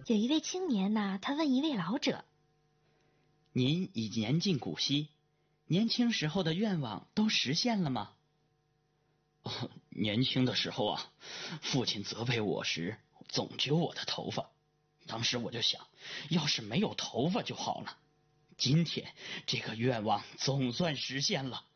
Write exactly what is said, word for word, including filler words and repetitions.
有一位青年呐，他问一位老者： 您已年近古稀，年轻时候的愿望都实现了吗？哦，年轻的时候啊，父亲责备我时总揪我的头发，当时我就想，要是没有头发就好了。今天这个愿望总算实现了。